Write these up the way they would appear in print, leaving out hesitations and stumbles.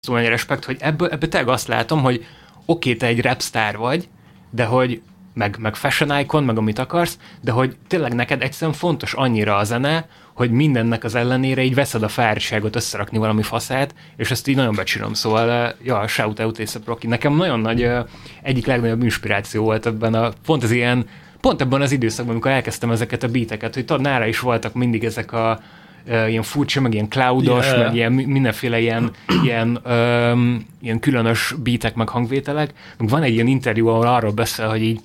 annyi respekt, hogy ebből tényleg azt látom, hogy oké, te egy rapstar vagy, de hogy meg fashion icon, meg amit akarsz, de hogy tényleg neked egyszerűen fontos annyira a zene, hogy mindennek az ellenére így veszed a fáradtságot összerakni valami faszát, és ezt így nagyon becsülöm, szóval shout out A$AP Rocky. Nekem nagyon nagy, egyik legnagyobb inspiráció volt pont ebben az időszakban, amikor elkezdtem ezeket a beateket, hogy tudod, nála is voltak mindig ezek ilyen furcsa, meg ilyen cloudos, meg ilyen mindenféle ilyen különös beatek, meg hangvételek. Meg van egy ilyen interjú, ahol arról beszél,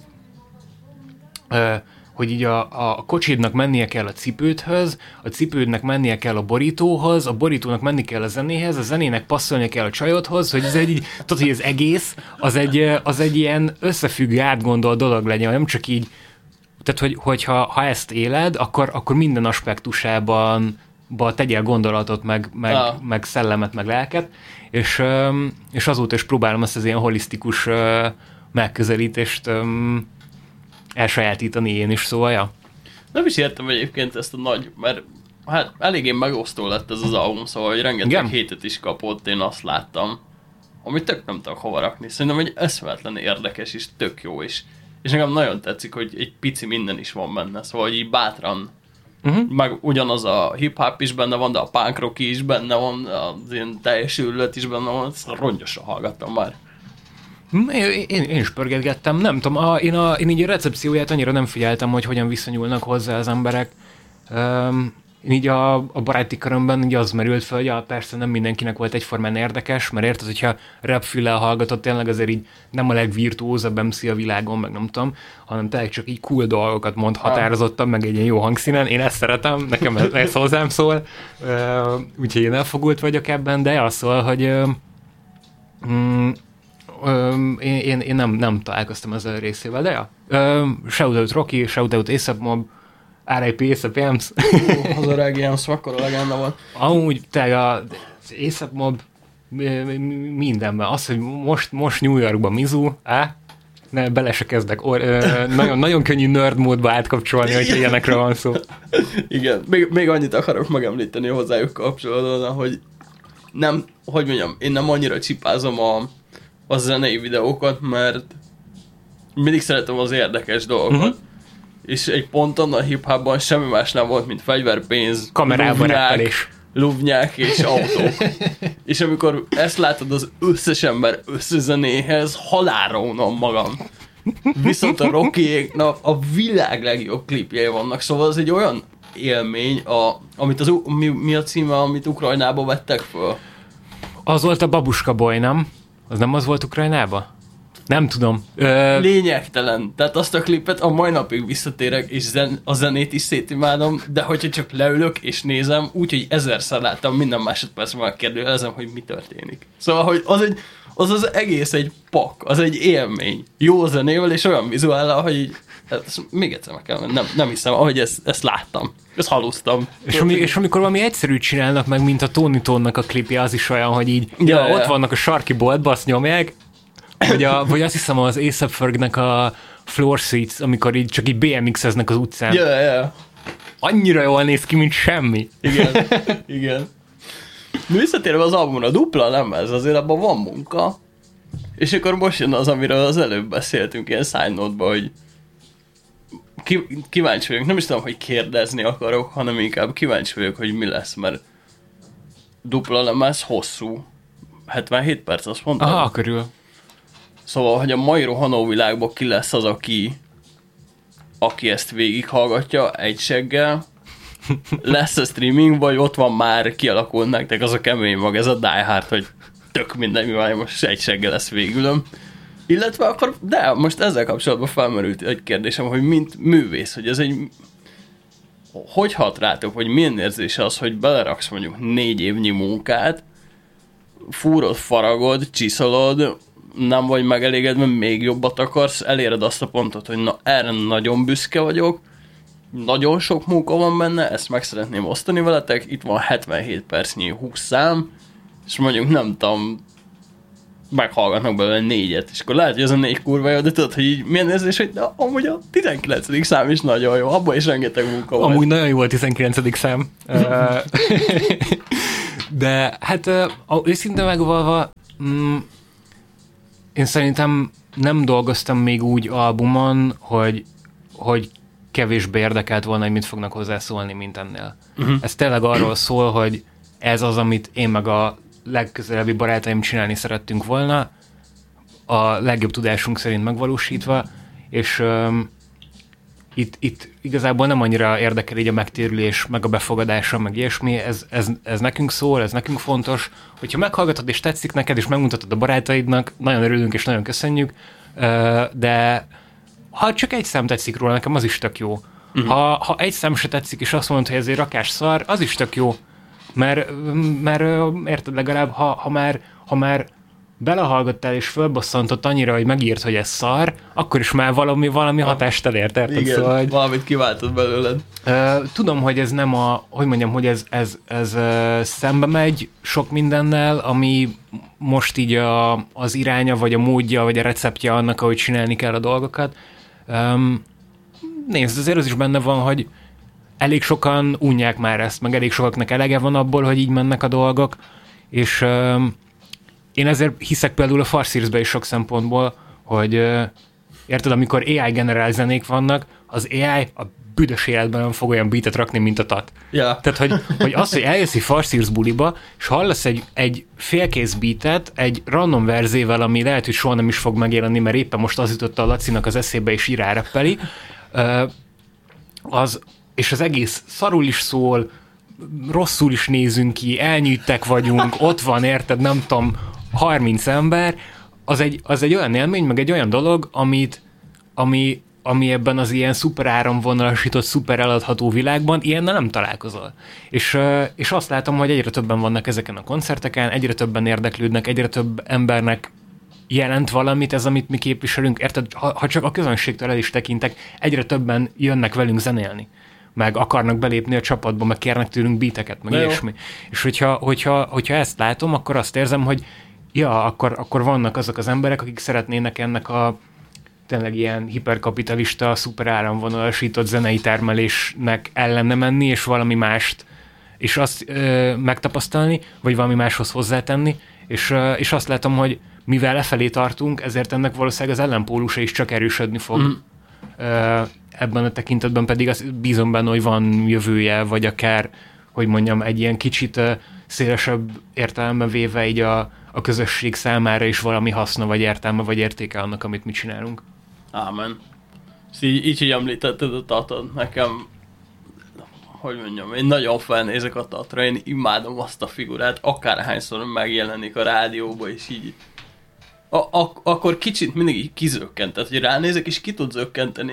hogy így a kocsidnak mennie kell a cipődhöz, a cipődnek mennie kell a borítóhoz, a borítónak menni kell a zenéhez, a zenének passzolnia kell a csajodhoz, hogy ez tudod, hogy az egész az egy ilyen összefüggő, átgondolt dolog legyen, nem csak így, tehát hogyha ezt éled, akkor minden aspektusában tegyél gondolatot, meg szellemet, meg lelket, és azóta is próbálom ezt az ilyen holisztikus megközelítést elsajátítani én is, szóval, ja. Nem is értem egyébként ezt mert hát eléggé megosztó lett ez az album, szóval hogy rengeteg hétet is kapott, én azt láttam, amit tök nem tudok hova rakni. Szerintem egy eszméletlen érdekes és tök jó is. És nekem nagyon tetszik, hogy egy pici minden is van benne, szóval így bátran, meg ugyanaz a hip-hop is benne van, de a punk rock is benne van, az ilyen teljes őrület is benne van, ezt rongyosra hallgattam már. Én is pörgetgettem, nem tudom, én így a recepcióját annyira nem figyeltem, hogy hogyan viszonyulnak hozzá az emberek. Én így a baráti körömben így az merült fel, hogy persze nem mindenkinek volt egyformán érdekes, mert érted, hogyha rapfüllel hallgatott, tényleg azért így nem a legvirtuózabb MC a világon, meg nem tudom, hanem tényleg csak így cool dolgokat mond határozottan, meg egy ilyen jó hangszínen. Én ezt szeretem, nekem ez hozzám szól, úgyhogy én elfogult vagyok ebben, de az szól, hogy én nem találkoztam ezzel a részével, de ja. Shoutout Rocky, shoutout A$AP Mob, R.I.P. A$AP Ems. Az öreg Ems, akkora legenda volt. Amúgy tényleg az A$AP Mob mindenben. Az, hogy most New Yorkban Mizu, ne, bele se kezdek. Nagyon, nagyon könnyű nerd módba átkapcsolni, hogyha ilyenekről van szó. Igen. Még annyit akarok megemlíteni hozzájuk kapcsolatban, hogy nem, hogy mondjam, én nem annyira csipázom a zenei videókat, mert mindig szeretem az érdekes dolgokat. És egy ponton a hip-hopban semmi más nem volt, mint fegyverpénz, luvnyák és autók. És amikor ezt látod az összes ember összezenéhez, halálra unom magam. Viszont a Rockyéknak a világ legjobb klipjei vannak, szóval az egy olyan élmény, amit mi a címe, amit Ukrajnába vettek föl? Az volt a Babuska Boy, nem? Az nem az volt Ukrajnába? Nem tudom. Lényegtelen. Tehát azt a klipet a mai napig visszatérek, és a zenét is szétimádom, de hogyha csak leülök és nézem, úgyhogy 1000-szer láttam, minden másodpercben megkérdőjelezem, hogy mi történik. Szóval, hogy az egész egy pak, az egy élmény. Jó zenével és olyan vizuállal, hogy így, még egyszer meg kell, nem hiszem, ahogy ezt láttam. Ezt halusztam. És amikor valami egyszerűt csinálnak meg, mint a Tony Tonnak a klipje, az is olyan, hogy így ott vannak a sarki boltba, azt nyomják, vagy azt hiszem az A$AP Fergnek a Floor Seats, amikor így csak így BMX-eznek az utcán. Yeah. Annyira jól néz ki, mint semmi. Igen. Visszatérve az albumra, dupla lemez, azért abban van munka. És akkor most jön az, amiről az előbb beszéltünk ilyen side note-ba, hogy kíváncsi vagyok. Nem is tudom, hogy kérdezni akarok, hanem inkább kíváncsi vagyok, hogy mi lesz, mert dupla lemez hosszú. 77 perc, azt mondtam. Aha, körül. Szóval, hogy a mai rohanó világban ki lesz az, aki ezt végighallgatja egy seggel, lesz a streaming, vagy ott van már, kialakult nektek az a kemény mag, ez a Die Hard, hogy tök minden, mivel most egy seggel lesz végülöm. Illetve akkor, de most ezzel kapcsolatban felmerült egy kérdésem, hogy mint művész, hogy ez egy... Hogy hat rátok, hogy milyen érzés az, hogy beleraksz mondjuk 4 évnyi munkát, fúrod, faragod, csiszolod, nem vagy megelégedve, még jobbat akarsz, eléred azt a pontot, hogy na, erre nagyon büszke vagyok, nagyon sok munka van benne, ezt meg szeretném osztani veletek, itt van 77 percnyi 20 szám, és mondjuk nem tudom, meghallgatnak belőle 4-et, és akkor lehet, hogy ez a 4 kurva jó, de tudod, hogy így milyen érzés, hogy de amúgy a 19. szám is nagyon jó, abban is rengeteg munka van. Amúgy nagyon jó a 19. szám. De hát őszintén megvalva, én szerintem nem dolgoztam még úgy albumon, hogy kevésbé érdekelt volna, hogy mit fognak hozzászólni, mint ennél. Ez tényleg arról szól, hogy ez az, amit én meg a legközelebbi barátaim csinálni szerettünk volna, a legjobb tudásunk szerint megvalósítva, és itt igazából nem annyira érdekel így a megtérülés, meg a befogadása, meg ilyesmi, ez nekünk szól, ez nekünk fontos. Hogyha meghallgatod és tetszik neked, és megmutatod a barátaidnak, nagyon örülünk és nagyon köszönjük, de ha csak egy szám tetszik róla, nekem az is tök jó. Ha egy szám se tetszik, és azt mondod, hogy ez egy rakás szar, az is tök jó. Mert érted, legalább, ha már belehallgattál és fölbosszantott annyira, hogy megírt, hogy ez szar, akkor is már valami hatást elért, érted? Igen, szóval, hogy, valamit kiváltod belőled. Tudom, hogy ez nem hogy ez szembe megy sok mindennel, ami most így az iránya, vagy a módja, vagy a receptje annak, ahogy csinálni kell a dolgokat. Nézd, azért az is benne van, hogy elég sokan unják már ezt, meg elég sokaknak elege van abból, hogy így mennek a dolgok, és én ezért hiszek például a Farseersbe is sok szempontból, hogy érted, amikor AI generál zenék vannak, az AI a büdös életben nem fog olyan beatet rakni, mint a TAT. Yeah. Tehát, hogy az, hogy eljössz egy Farseers buliba, és hallasz egy félkész beatet, egy random verzével, ami lehet, hogy soha nem is fog megjelenni, mert éppen most az jutott a Lacinak az eszébe, és így ráreppeli, és az egész szarul is szól, rosszul is nézünk ki, elnyűjtek vagyunk, ott van, érted, nem tudom, 30 ember, az egy olyan élmény, meg egy olyan dolog, ami ebben az ilyen szuper áramvonalasított, szuper eladható világban ilyennel nem találkozol. És azt látom, hogy egyre többen vannak ezeken a koncerteken, egyre többen érdeklődnek, egyre több embernek jelent valamit ez, amit mi képviselünk. Érted, ha csak a közönségtől el is tekintek, egyre többen jönnek velünk zenélni, meg akarnak belépni a csapatba, meg kérnek tőlünk beateket, meg ilyesmi. És hogyha ezt látom, akkor azt érzem, hogy ja, akkor vannak azok az emberek, akik szeretnének ennek a tényleg ilyen hiperkapitalista, szuper áramvonalasított zenei termelésnek ellene menni, és valami mást, és azt megtapasztalni, vagy valami máshoz hozzátenni, és azt látom, hogy mivel lefelé tartunk, ezért ennek valószínűleg az ellenpólusa is csak erősödni fog. Ebben a tekintetben pedig azt bízom benne, hogy van jövője, vagy akár, hogy mondjam, egy ilyen kicsit szélesebb értelemben véve így a közösség számára is valami haszna, vagy értelme, vagy értéke annak, amit mi csinálunk. Ámen. Így, hogy említetted a Tatot, nekem, hogy mondjam, én nagyon felnézek a Tatra, én imádom azt a figurát, akárhányszor megjelenik a rádióba, és így akkor kicsit mindig így kizökkent, tehát hogy ránézek, és ki tud zökkenteni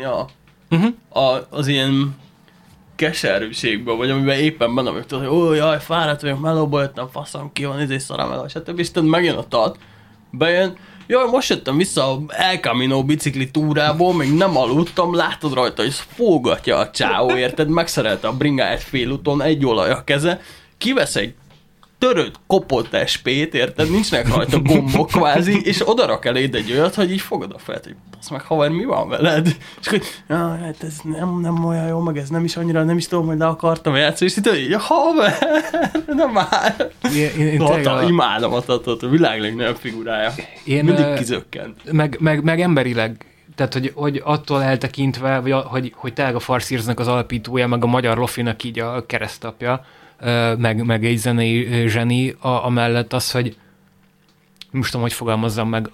az ilyen keserűségből, vagy amiben éppen benne vagyok, hogy ó, jaj, fáradt vagyok, melóba jöttem, faszom, ki van, szaram el, stb. És tehát megjön a Tat, bejön, jaj, most jöttem vissza a El Camino bicikli túrából, még nem aludtam, látod rajta, hogy fógatja a csáó, érted, megszerelte a bringáját félúton, egy olaj a keze, kivesz egy törött, kopott SP-t, érted, nincsenek rajta gombok kvázi, és odarak eléd egy olyat, hogy így fogod a felet, hogy basz meg, haver, mi van veled? És akkor, hát ez nem olyan jó, meg ez nem is annyira, nem is tudom, hogy le akartam játszani, és így, haver, nem már. Imádom a Tatot, a világ legnagyobb figurája. Mindig kizökkent. Meg emberileg, tehát, hogy attól eltekintve, vagy hogy tényleg a Farseersnek az alapítója, meg a magyar lofinak így a keresztapja, meg egy zenei zseni, amellett az, hogy most tudom, hogy fogalmazzam meg,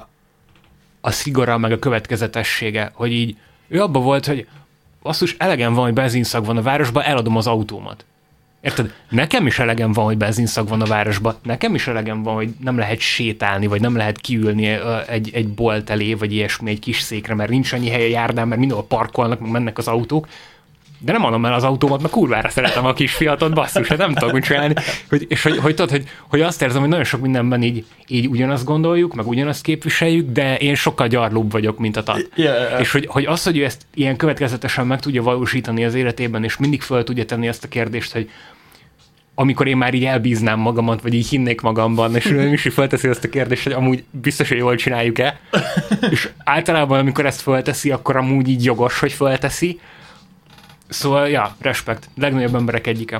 a szigora, meg a következetessége, hogy így ő abban volt, hogy basszus, elegem van, hogy benzinszag van a városban, eladom az autómat. Érted? Nekem is elegem van, hogy benzinszag van a városban, nekem is elegem van, hogy nem lehet sétálni, vagy nem lehet kiülni egy bolt elé, vagy ilyesmi, egy kis székre, mert nincs annyi hely a járdán, mert mindenhol parkolnak, meg mennek az autók. De nem adom el az autómat, mert kurvára szeretem a kis fiatot, basszus, hát nem tudok mit csinálni. És hogy tudod, hogy azt érzem, hogy nagyon sok mindenben így ugyanazt gondoljuk, meg ugyanazt képviseljük, de én sokkal gyarlóbb vagyok, mint a Tat. Yeah. És hogy az, hogy ő ezt ilyen következetesen meg tudja valósítani az életében, és mindig föl tudja tenni ezt a kérdést, hogy amikor én már így elbíznám magamat, vagy így hinnék magamban, és ő is fölteszi azt a kérdést, hogy amúgy biztos, hogy jól csináljuk-e. És általában, amikor ezt fölteszi, akkor amúgy így jogos, hogy fölteszi. Szóval, ja, respekt. Legnagyobb emberek egyike.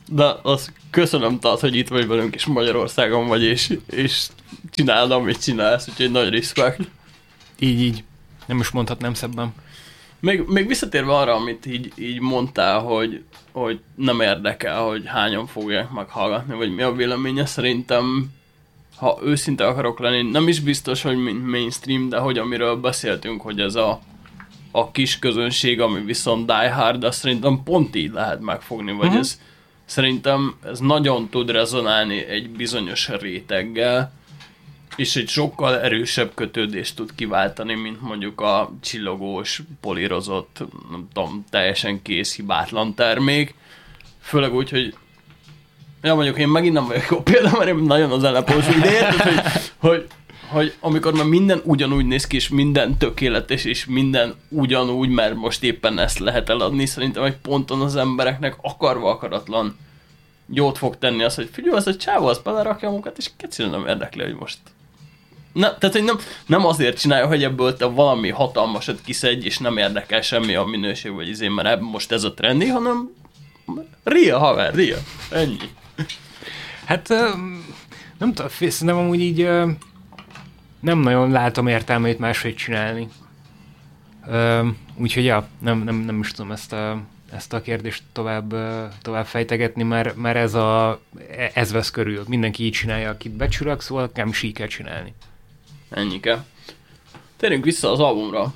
De azt köszönöm, tehát, hogy itt vagy velünk, és Magyarországon vagy, és csinálod, amit csinálsz, úgyhogy nagy respekt. Így. Nem is mondhatnám szebben. Még visszatérve arra, amit így mondtál, hogy nem érdekel, hogy hányan fogják meghallgatni, vagy mi a véleménye, szerintem, ha őszinte akarok lenni, nem is biztos, hogy mainstream, de hogy amiről beszéltünk, hogy ez a kis közönség, ami viszont die hard, de szerintem pont így lehet megfogni, vagy szerintem ez nagyon tud rezonálni egy bizonyos réteggel, és egy sokkal erősebb kötődést tud kiváltani, mint mondjuk a csillogós, polírozott, nem tudom, teljesen kész, hibátlan termék. Főleg úgy, hogy mondjuk én megint nem vagyok jó példa, mert én nagyon az ellepós, de érted, hogy amikor már minden ugyanúgy néz ki, és minden tökéletes, és minden ugyanúgy, mert most éppen ezt lehet eladni, szerintem egy ponton az embereknek akarva akaratlan jót fog tenni az, hogy figyelj, az a csávó, az belerakja munkat, és egyszerűen nem érdekli, hogy most. Tehát, hogy nem azért csinálja, hogy ebből te valami hatalmasat kiszedj, és nem érdekel semmi a minőség, vagy mert most ez a trendi, hanem ria, haver, ria. Ennyi. Hát nem tudom, szerintem amúgy így nem nagyon látom értelmét máshogy csinálni. Úgyhogy ja, nem is tudom ezt a kérdést tovább fejtegetni, mert ez vesz körül. Mindenki így csinálja, akit becsülök, szóval nem is így kell csinálni. Ennyike. Térjünk vissza az albumra.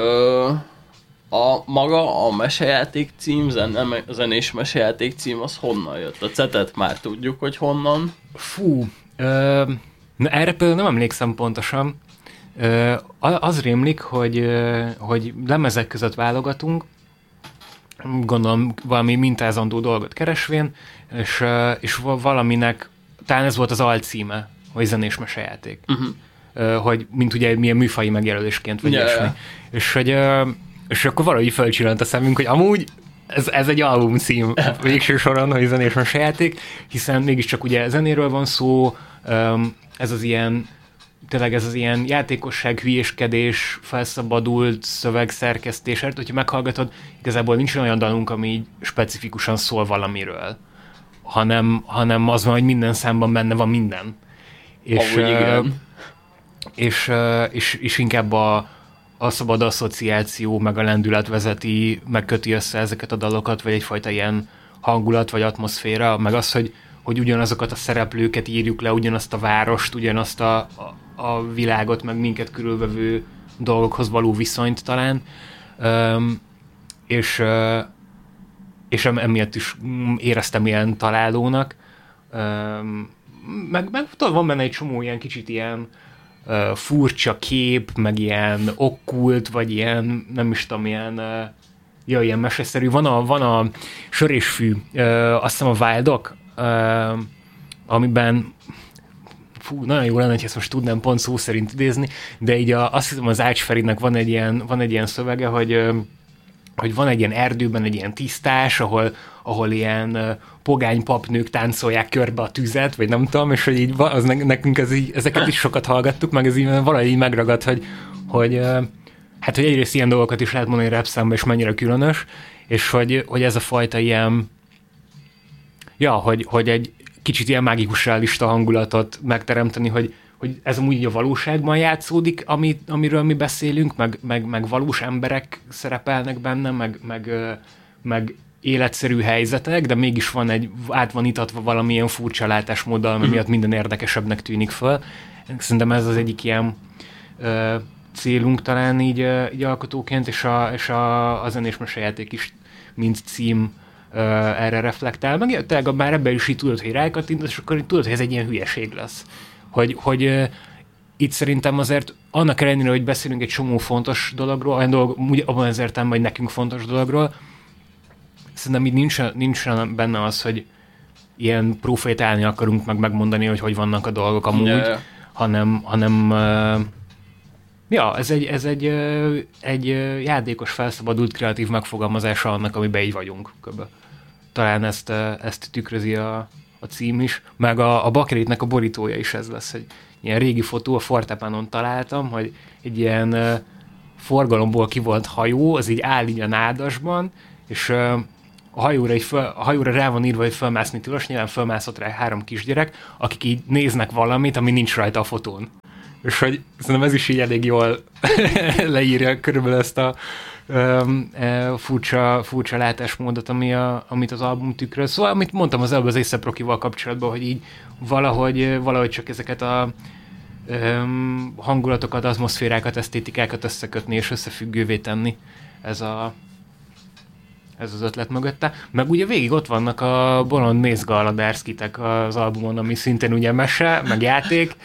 A mesejáték cím, zenés mesejáték cím, az honnan jött? A cetet már tudjuk, hogy honnan. Fú, na erre például nem emlékszem pontosan. Az rémlik, hogy lemezek között válogatunk, gondolom valami mintázandó dolgot keresvén, és valaminek, talán ez volt az alcíme, hogy zenés mesejáték. Hogy mint ugye milyen műfaji megjelölésként vagy ilyesmi. És akkor valahogy felcsillant a szemünk, hogy amúgy ez egy album cím végső soron, hogy zenés mesejáték, hiszen mégiscsak ugye zenéről van szó, ez az ilyen játékosság, hülyéskedés, felszabadult szövegszerkesztés, hogyha meghallgatod, igazából nincs olyan dalunk, ami így specifikusan szól valamiről, hanem az van, hogy minden számban benne van minden. És inkább a szabad asszociáció, meg a lendület vezeti, megköti össze ezeket a dalokat, vagy egyfajta ilyen hangulat, vagy atmoszféra, meg az, hogy ugyanazokat a szereplőket írjuk le, ugyanazt a várost, ugyanazt a világot, meg minket körülvevő dolgokhoz való viszonyt talán. És emiatt is éreztem ilyen találónak. Meg van benne egy csomó ilyen kicsit ilyen furcsa kép, meg ilyen okkult, vagy ilyen, nem is tudom, ilyen meseszerű. Van a Sör és Fű, azt hiszem a Wildok, amiben nagyon jó lenne, hogy ezt most tudnám pont szó szerint idézni, de így azt hiszem az Ács Ferinek van egy ilyen szövege, hogy van egy ilyen erdőben egy ilyen tisztás, ahol ilyen pogány papnők táncolják körbe a tüzet, vagy nem tudom, és hogy így nekünk ezeket is sokat hallgattuk, meg ez így valahogy így megragad, hogy egyrészt ilyen dolgokat is lehet mondani rap számba, és mennyire különös, és hogy ez a fajta ilyen hogy egy kicsit ilyen mágikus realista hangulatot megteremteni, hogy ez amúgy a valóságban játszódik, amiről mi beszélünk, meg valós emberek szerepelnek benne, meg életszerű helyzetek, de mégis át van itatva valamilyen furcsa látásmóddal, ami miatt minden érdekesebbnek tűnik föl. Szerintem ez az egyik ilyen célunk talán így alkotóként, és a zenés mesejáték is, mint cím, erre reflektál. Meg tényleg már ebben is így tudod, hogy rákattintasz, és akkor tudod, hogy ez egy ilyen hülyeség lesz. Hogy itt szerintem azért annak ellenére, hogy beszélünk egy csomó fontos dologról, olyan dolog, abban az értelemben, hogy nekünk fontos dologról, szerintem így nincs benne az, hogy ilyen profétálni akarunk, megmondani, hogy vannak a dolgok amúgy, hanem ez egy játékos, felszabadult, kreatív megfogalmazása annak, amiben így vagyunk. Talán ezt tükrözi a cím is, meg a bakeritnek a borítója is ez lesz, egy ilyen régi fotó, a Fortepanon találtam, hogy egy ilyen forgalomból kivolt hajó, az így áll így a nádasban, és a hajóra rá van írva, hogy fölmászni tilos, nyilván fölmászott rá 3 kisgyerek, akik így néznek valamit, ami nincs rajta a fotón. És hogy szerintem ez is így elég jól leírja körülbelül ezt a furcsa látásmódot, amit az album tükröz. Szóval, amit mondtam az előbb az A$AP Rockyval kapcsolatban, hogy így valahogy csak ezeket a hangulatokat, atmoszférákat, esztétikákat összekötni és összefüggővé tenni. Ez az ötlet mögötte. Meg ugye végig ott vannak a bolond mézgaladárszkitek az albumon, ami szintén ugye mese, meg játék,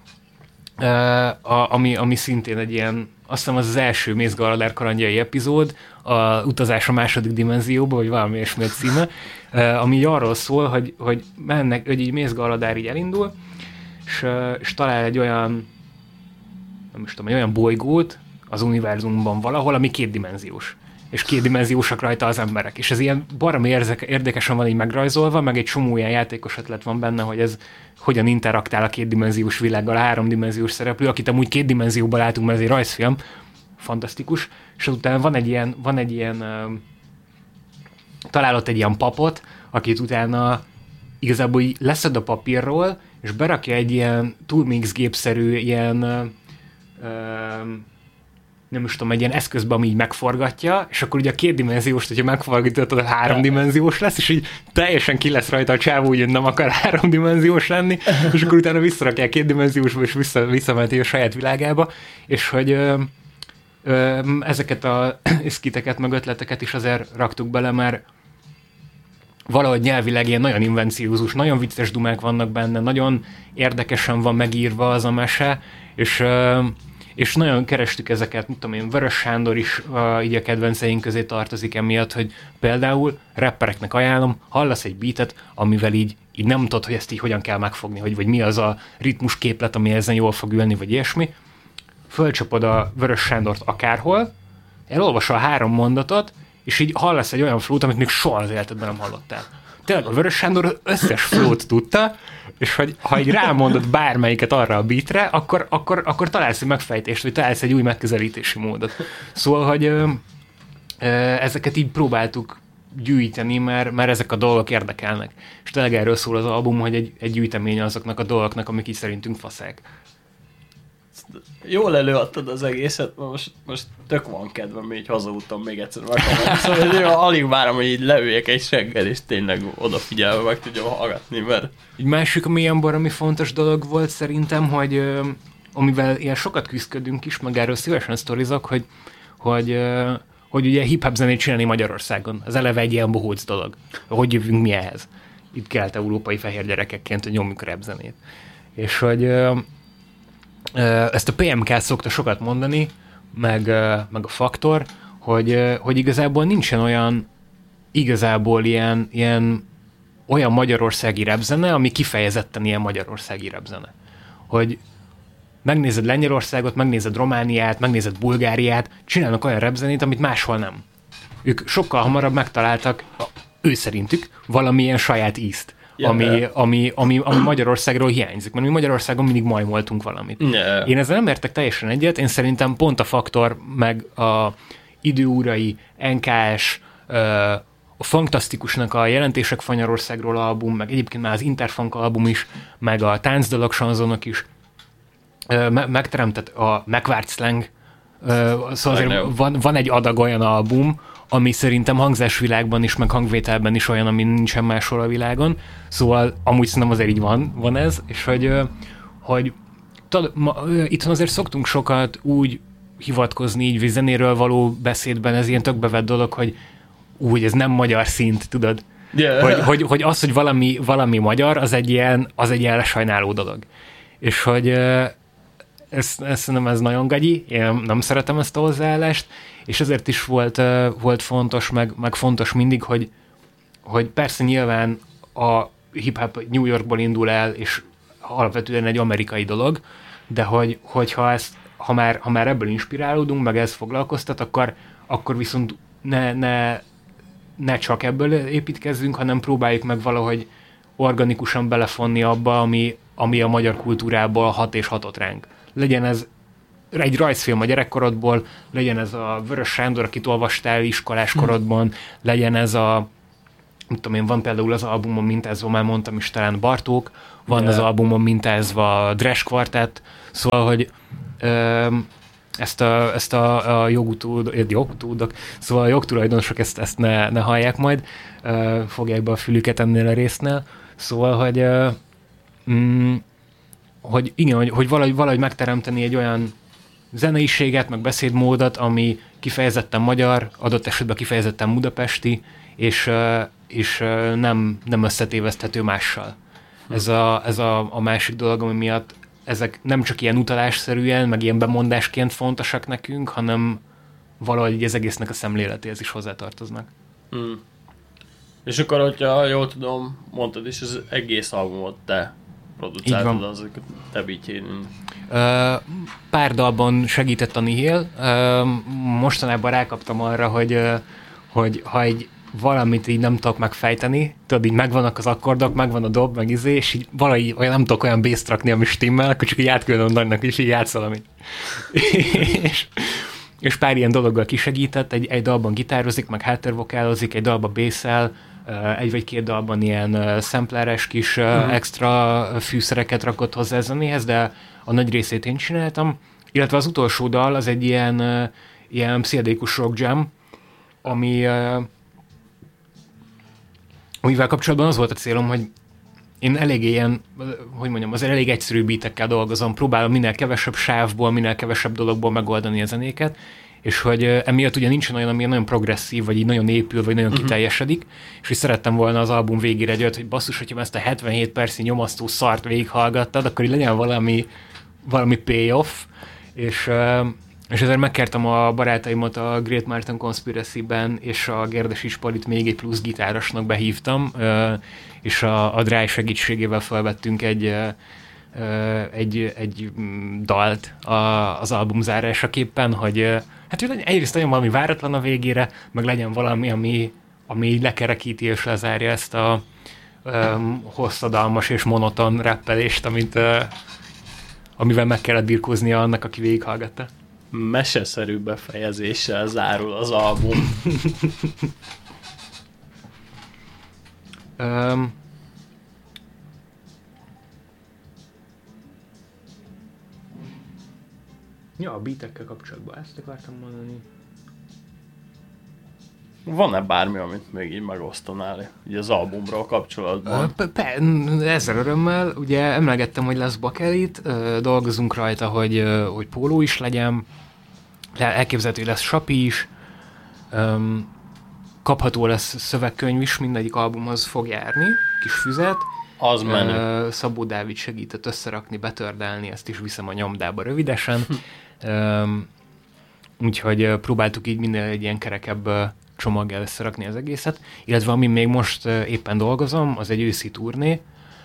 ami szintén egy ilyen, azt hiszem az első Mézgaladár kalandjai epizód, a utazás a második dimenzióba, vagy valami ilyesmi a címe, ami arról szól, hogy mennek, hogy így Mézgaladár így elindul, és talál egy olyan, nem is tudom, egy olyan bolygót az univerzumban valahol, ami kétdimenziós. És kétdimenziósak rajta az emberek. És ez ilyen baromi érdekesen van így megrajzolva, meg egy csomó ilyen játékos ötlet van benne, hogy ez hogyan interaktál a kétdimenziós világgal a 3D szereplő, akit amúgy 2 dimenzióban látunk, mert ez egy rajzfilm, fantasztikus, és utána van egy ilyen találott egy ilyen papot, akit utána igazából leszed a papírról, és berakja egy ilyen Turmix gépszerű ilyen nem is tudom, egy ilyen eszközbe, ami így megforgatja, és akkor ugye a 2 dimenziós, hogyha megforgatod, a 3 dimenziós lesz, és így teljesen ki lesz rajta a csávó, hogy nem akar 3 dimenziós lenni, és akkor utána visszarakják 2 dimenziósba, és visszamenti a saját világába, és hogy ezeket a szkiteket, meg ötleteket is azért raktuk bele, mert valahogy nyelvileg ilyen nagyon invenciózus, nagyon vicces dumák vannak benne, nagyon érdekesen van megírva az a mese, és nagyon kerestük ezeket, mit tudom én, Vörös Sándor is így a kedvenceink közé tartozik emiatt, hogy például rappereknek ajánlom, hallasz egy beatet, amivel így nem tudod, hogy ezt így hogyan kell megfogni, vagy mi az a ritmus képlet, ami ezen jól fog ülni, vagy ilyesmi. Fölcsapod a Vörös Sándort akárhol, elolvasol a 3 mondatot, és így hallasz egy olyan flót, amit még soha az életedben nem hallottál. Tényleg a Vörös Sándor összes flót tudta, és hogy ha így rámondod bármelyiket arra a beatre, akkor találsz egy megfejtést, vagy találsz egy új megközelítési módot. Szóval, hogy ezeket így próbáltuk gyűjteni, mert ezek a dolgok érdekelnek. És tényleg erről szól az album, hogy egy gyűjtemény azoknak a dolgoknak, amik így szerintünk faszák. Jól előadtad az egészet, most tök van kedvem, így hazaúton még egyszer meghalni. Szóval alig várom, hogy így leüljek egy seggel, és tényleg odafigyelve meg tudjam hallgatni, mert... Egy másik, ami ilyen baromi fontos dolog volt szerintem, hogy amivel ilyen sokat küzdködünk is, meg erről szívesen sztorizok, hogy ugye hip-hop zenét csinálni Magyarországon. Az eleve egy ilyen bohóc dolog. Hogy jövünk mi ehhez? Itt kelet-európai fehér gyerekekként, hogy nyomjuk rap zenét. És hogy ezt a PMK szokta sokat mondani, meg a Faktor, hogy igazából nincsen ilyen olyan magyarországi rapzene, ami kifejezetten ilyen magyarországi rapzene. Hogy megnézed Lengyelországot, megnézed Romániát, megnézed Bulgáriát, csinálnak olyan rapzenét, amit máshol nem. Ők sokkal hamarabb megtaláltak, ő szerintük, valamilyen saját ízt. Ami Magyarországról hiányzik, mert mi Magyarországon mindig majmoltunk valamit. Yeah. Én ezzel nem értek teljesen egyet, én szerintem pont a Faktor, meg a Időúrai, NKS, a Fantasztikusnak a Jelentések Fanyarországról album, meg egyébként már az Interfunk album is, meg a Táncdalok sanzonok is megteremtett a megvárt slang, szóval azért van egy adag olyan album, ami szerintem hangzásvilágban is, meg hangvételben is olyan, ami nincsen máshol a világon. Szóval amúgy szerintem azért így van ez, és hogy itthon azért szoktunk sokat úgy hivatkozni így zenéről való beszédben, ez ilyen tök bevett dolog, hogy úgy ez nem magyar szint, tudod? Yeah. Hogy az, hogy valami magyar, az egy ilyen lesajnáló dolog. És hogy szerintem ez nagyon gagyi, én nem szeretem ezt a hozzáállást, és ezért is volt fontos, meg fontos mindig, hogy persze nyilván a hip-hop New Yorkból indul el, és alapvetően egy amerikai dolog, de ha már ebből inspirálódunk, meg ez foglalkoztat, akkor viszont ne csak ebből építkezzünk, hanem próbáljuk meg valahogy organikusan belefonni abba, ami a magyar kultúrából hat és hatott ránk. Legyen ez egy rajzfilm a gyerekkorodból, legyen ez a Vörös Sándor, akit olvastál iskolás korodban, legyen ez a nem tudom én, van például az albumon mintázva, már mondtam is talán Bartók, van az albumon mintázva Dresch Quartet, szóval, hogy ezt a jogutódok, szóval a jogtulajdonosok ezt ne hallják majd, fogják be a fülüket ennél a résznél, szóval, hogy igen, hogy valahogy megteremteni egy olyan zeneiséget, meg beszédmódot, ami kifejezetten magyar, adott esetben kifejezetten budapesti, és nem összetéveszthető mással. Ez a másik dolog, ami miatt ezek nem csak ilyen utalásszerűen, meg ilyen bemondásként fontosak nekünk, hanem valahogy az egésznek a szemléletéhez is hozzátartoznak. És akkor, hogyha jól tudom, mondtad is, az egész albumot te producáltad, azok te beatjén. Pár dalban segített a Nihil. Mostanában rákaptam arra, hogy ha egy valamit így nem tudok megfejteni, tudod, így megvannak az akkordok, megvan a dob, meg és így valahogy nem tudok olyan bass rakni, ami stimmel, akkor csak így átküldöm nagynak, és így játsz valamit. és pár ilyen dologgal kisegített, egy dalban gitározik, meg háttérvokálozik, egy dalban basszel, egy vagy két dalban ilyen sampleres kis extra fűszereket rakott hozzá a zenéhez, de a nagy részét én csináltam, illetve az utolsó dal az egy ilyen pszichedélikus rock jam, amivel kapcsolatban az volt a célom, hogy én eléggé ilyen, hogy mondjam, az elég egyszerű beatekkel dolgozom, próbálom minél kevesebb sávból, minél kevesebb dologból megoldani a zenéket, és hogy emiatt ugye nincsen olyan, ami nagyon progresszív, vagy így nagyon épül, vagy nagyon kiteljesedik, és hogy szerettem volna az album végére egy olyat, hogy basszus, hogyha ezt a 77 percnyi nyomasztó szart végighallgattad, akkor így legyen valami payoff, és ezért megkértem a barátaimat a Great Martin Conspiracy-ben, és a Gerdes Ispolit még egy plusz gitárosnak behívtam, és a Dry segítségével felvettünk egy dalt az album zárásaképpen, hogy hát egyrészt legyen valami váratlan a végére, meg legyen valami, ami lekerekíti és lezárja ezt a hosszadalmas és monoton rappelést, amivel meg kellett birkóznia annak, aki végighallgatta. Meseszerű befejezéssel zárul az album. Ja, a beatekkel kapcsolatban ezt akartam mondani. Van-e bármi, amit még így megosztanál így az albumról kapcsolatban? Ezzel örömmel. Ugye emlegettem, hogy lesz bakelit, dolgozunk rajta, hogy póló is legyen, elképzelhető, hogy lesz sapi is, kapható lesz szövegkönyv is, mindegyik albumhoz fog járni, kis füzet. Az menő. Szabó Dávid segített összerakni, betördelni, ezt is viszem a nyomdába rövidesen. Úgyhogy próbáltuk így minél egy ilyen kerekebb csomaggal összerakni az egészet. Illetve ami még most éppen dolgozom, az egy őszi turné,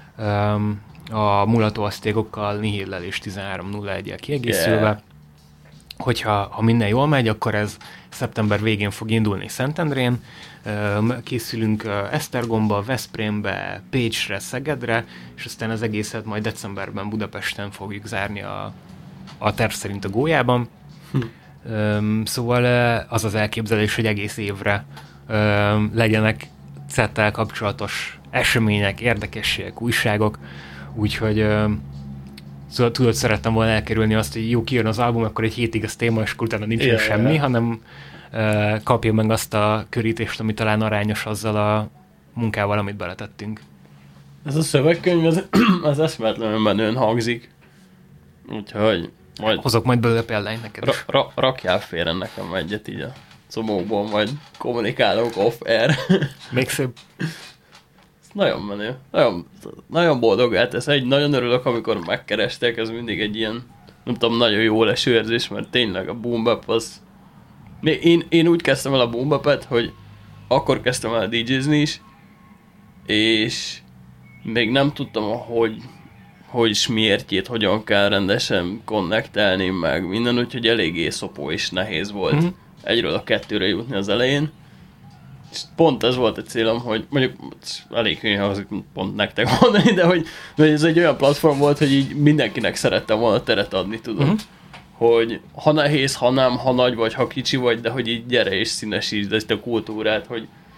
a Mulató Aztékokkal, Nihillel és 1301-el kiegészülve. Hogyha minden jól megy, akkor ez szeptember végén fog indulni Szentendrén. Készülünk Esztergomba, Veszprémbe, Pécsre, Szegedre, és aztán az egészet majd decemberben Budapesten fogjuk zárni a terv szerint a Gólyában. Szóval az az elképzelés, hogy egész évre legyenek CET-tel kapcsolatos események, érdekességek, újságok, úgyhogy szóval tudod, szerettem volna elkerülni azt, hogy jó, kijön az album, akkor egy hétig az téma, és utána nincsen semmi, hanem kapja meg azt a körítést, ami talán arányos azzal a munkával, amit beletettünk. Ez a szövegkönyv, az eszméletlenül menően hangzik. Úgyhogy majd... Hozok majd belőle példányt neked is. Rakjál félre nekem egyet így a comókból, majd kommunikálok off-air. Még szép. Nagyon menő. Nagyon boldog tesz. Nagyon örülök, amikor megkerestek, ez mindig egy ilyen, nem tudom, nagyon jó leső érzés, mert tényleg a boom bap az... Én úgy kezdtem el a boom bapet, hogy akkor kezdtem el DJ-zni is, és még nem tudtam, hogy miértjét, hogyan kell rendesen connectelni, meg minden, úgyhogy eléggé szopó és nehéz volt egyről a kettőre jutni az elején. És pont ez volt a célom, hogy mondjuk elég hülye hangzik pont nektek mondani, de hogy ez egy olyan platform volt, hogy így mindenkinek szerettem volna teret adni, tudom. Hogy ha nehéz, ha nem, ha nagy vagy, ha kicsi vagy, de hogy így gyere és színesítsd ezt a kultúrát, hogy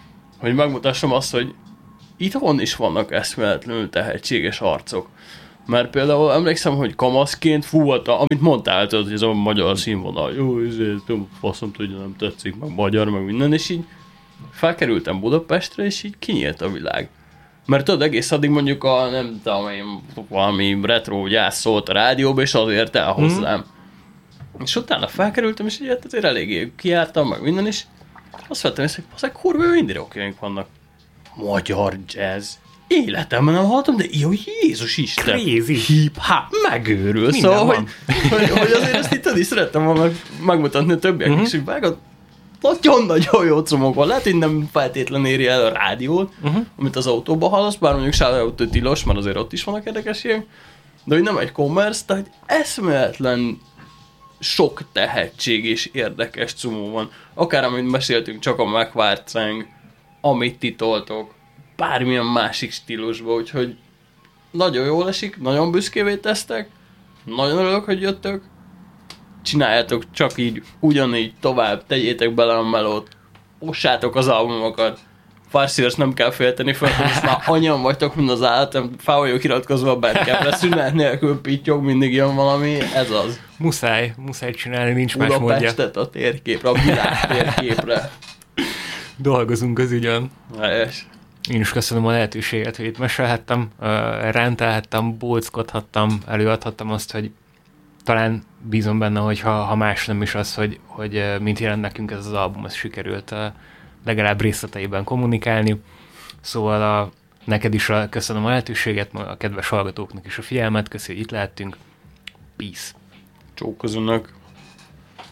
hogy megmutassam azt, hogy itthon is vannak eszméletlenül tehetséges arcok. Mert például emlékszem, hogy kamaszként volt, amit mondtál, hogy ez a magyar színvonal, jó, ezért faszom tudja, nem tetszik, meg magyar, meg minden, és így felkerültem Budapestre, és így kinyílt a világ. Mert tudod, egész addig mondjuk nem tudom én, valami retro gyász szólt a rádióba, és azért elhozzám. És utána felkerültem, és így hát azért eléggé kijártam, meg minden is. Azt vettem észre, hogy azek kurva mindig okénk vannak. Magyar jazz. Életemben nem hallottam, de jó, Jézus Isten. Crazy. Hip-hop, megőrül. Minden szóval, van. hogy azért ezt itt is szerettem volna megmutatni a többieknek, és hogy vágod, nagyon-nagyon jó comog van. Lehet, hogy nem feltétlenül éri el a rádiót, amit az autóba hallasz, bár mondjuk shoutout tilos, mert azért ott is vannak érdekességek, de hogy nem egy commerce, tehát eszméletlen sok tehetség és érdekes cumó van. Akár amit beszéltünk, csak a megvárcánk, amit titoltok, bármilyen másik stílusban, úgyhogy nagyon jól esik, nagyon büszkévé tesztek, nagyon örülök, hogy jöttök, csináljátok csak így, ugyanígy tovább, tegyétek bele a melót, ossátok az albumokat, Farszíros nem kell félteni fel, hogy most már annyian vagytok, mint az állat, fel vagyok iratkozva a Bandcampre, szünet nélkül pittyog, mindig jön valami, ez az. Muszáj csinálni, nincs más módja. Budapestet a térképre, a világ térképre. Dolgozunk az ügyön. Helyes. Én is köszönöm a lehetőséget, hogy itt mesélhettem, rendelhettem, bóckodhattam, előadhattam azt, hogy talán bízom benne, hogy ha más nem is az, hogy mint jelent nekünk ez az album, ez sikerült legalább részleteiben kommunikálni. Szóval neked is köszönöm a lehetőséget, a kedves hallgatóknak is a figyelmet, köszi, hogy itt lehettünk. Peace. Csókozzanak.